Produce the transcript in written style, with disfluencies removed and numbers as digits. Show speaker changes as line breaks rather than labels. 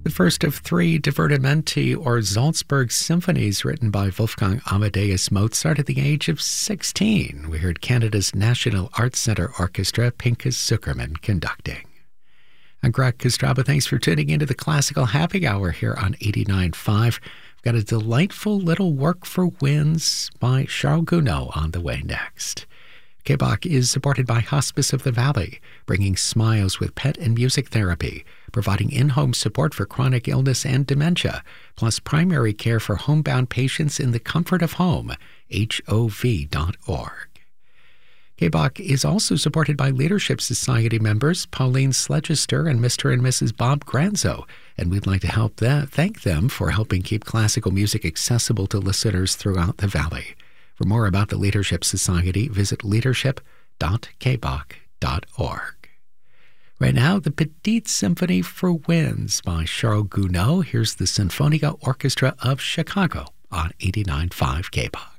The first of three divertimenti or Salzburg symphonies written by Wolfgang Amadeus Mozart at the age of 16. We heard Canada's National Arts Centre Orchestra, Pinchas Zukerman, conducting. I'm Greg Kostraba. Thanks for tuning into the Classical Happy Hour here on 89.5. We've got a delightful little work for winds by Charles Gounod on the way next. KBOC is supported by Hospice of the Valley, bringing smiles with pet and music therapy, providing in-home support for chronic illness and dementia, plus primary care for homebound patients in the comfort of home, hov.org. KBOC is also supported by Leadership Society members Pauline Sledgester and Mr. and Mrs. Bob Granzo, and we'd like to thank them for helping keep classical music accessible to listeners throughout the Valley. For more about the Leadership Society, visit leadership.kboc.org. Right now, the Petite Symphony for Winds by Charles Gounod. Here's the Sinfonia Orchestra of Chicago on 89.5 KBOC.